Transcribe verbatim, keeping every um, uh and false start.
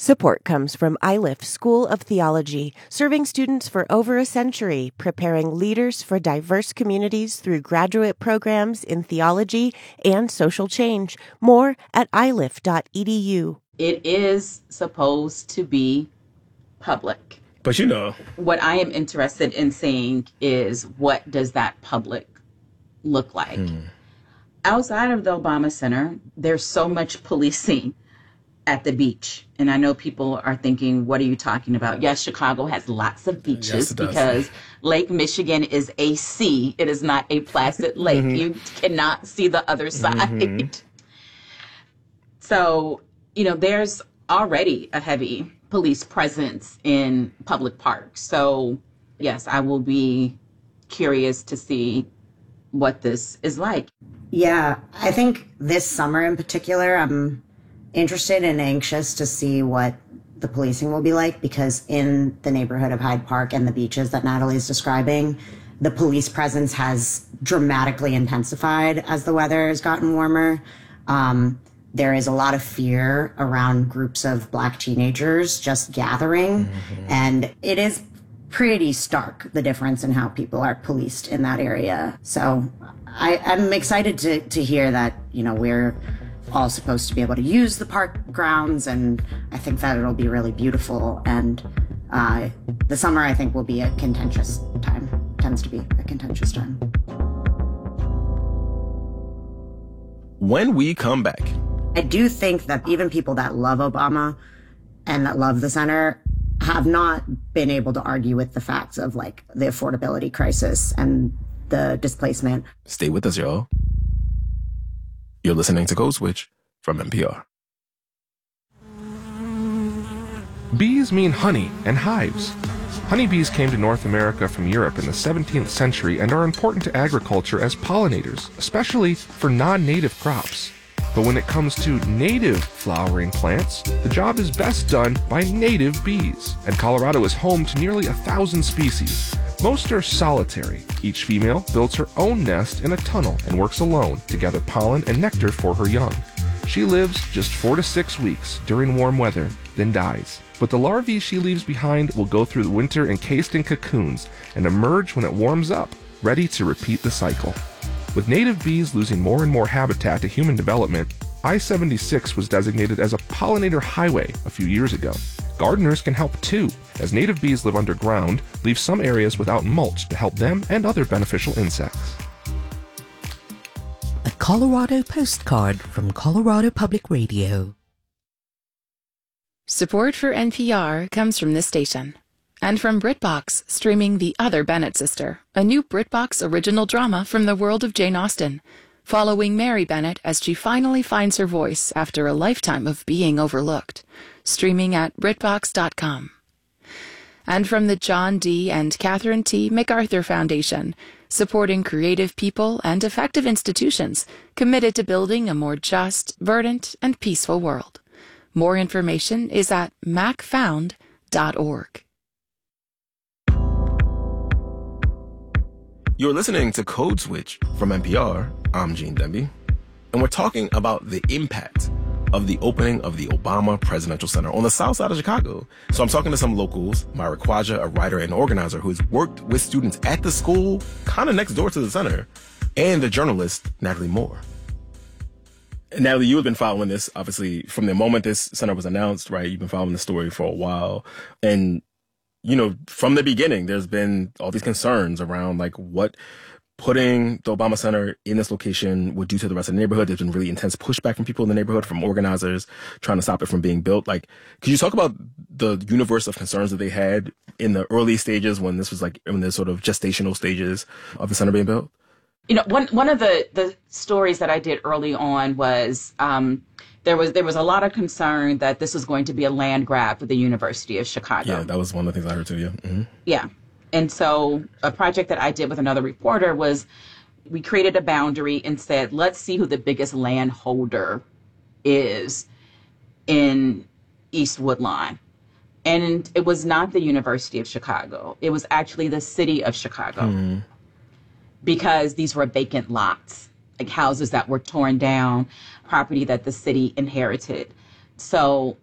Support comes from I L I F School of Theology, serving students for over a century, preparing leaders for diverse communities through graduate programs in theology and social change. More at I L I F dot E D U. It is supposed to be public. But you know, what I am interested in seeing is, what does that public look like? Hmm. Outside of the Obama Center, there's so much policing at the beach. And I know people are thinking, what are you talking about? Yes, Chicago has lots of beaches, yes, because Lake Michigan is a sea. It is not a placid lake. Mm-hmm. You cannot see the other side. Mm-hmm. So, you know, there's already a heavy police presence in public parks. So, yes, I will be curious to see what this is like. Yeah, I think this summer in particular, I'm interested and anxious to see what the policing will be like, because in the neighborhood of Hyde Park and the beaches that Natalie's describing, the police presence has dramatically intensified as the weather has gotten warmer. Um, there is a lot of fear around groups of Black teenagers just gathering, mm-hmm. and it is pretty stark, the difference in how people are policed in that area. So I, I'm excited to, to hear that, you know, we're all supposed to be able to use the park grounds, and I think that it'll be really beautiful. And uh, the summer, I think, will be a contentious time, tends to be a contentious time. When we come back, I do think that even people that love Obama and that love the center have not been able to argue with the facts of, like, the affordability crisis and the displacement. Stay with us, y'all. You're listening to Code Switch from N P R. Bees mean honey and hives. Honeybees came to North America from Europe in the seventeenth century and are important to agriculture as pollinators, especially for non-native crops. But when it comes to native flowering plants, the job is best done by native bees. And Colorado is home to nearly a thousand species. Most are solitary. Each female builds her own nest in a tunnel and works alone to gather pollen and nectar for her young. She lives just four to six weeks during warm weather, then dies. But the larvae she leaves behind will go through the winter encased in cocoons and emerge when it warms up, ready to repeat the cycle. With native bees losing more and more habitat to human development, I seventy-six was designated as a pollinator highway a few years ago. Gardeners can help too, as native bees live underground, leave some areas without mulch to help them and other beneficial insects. A Colorado postcard from Colorado Public Radio. Support for N P R comes from this station. And from BritBox, streaming The Other Bennett Sister, a new BritBox original drama from the world of Jane Austen, following Mary Bennett as she finally finds her voice after a lifetime of being overlooked, streaming at Britbox dot com. And from the John D. and Catherine T. MacArthur Foundation, supporting creative people and effective institutions committed to building a more just, verdant, and peaceful world. More information is at mac found dot org. You're listening to Code Switch from N P R. I'm Gene Demby, and we're talking about the impact of the opening of the Obama Presidential Center on the south side of Chicago. So I'm talking to some locals, Myra Kwaja, a writer and organizer who's worked with students at the school kind of next door to the center, and the journalist, Natalie Moore. Natalie, you have been following this, obviously, from the moment this center was announced, right? You've been following the story for a while. And you know, from the beginning, there's been all these concerns around, like, what putting the Obama Center in this location would do to the rest of the neighborhood. There's been really intense pushback from people in the neighborhood, from organizers trying to stop it from being built. Like, could you talk about the universe of concerns that they had in the early stages when this was, like, in the sort of gestational stages of the center being built? You know, one one of the, the stories that I did early on was um, there was there was a lot of concern that this was going to be a land grab for the University of Chicago. Yeah, that was one of the things I heard too, yeah. Mm-hmm. Yeah. And so a project that I did with another reporter was we created a boundary and said, let's see who the biggest landholder is in East Woodlawn. And it was not the University of Chicago. It was actually the city of Chicago. Mm-hmm. Because these were vacant lots, like houses that were torn down, property that the city inherited. So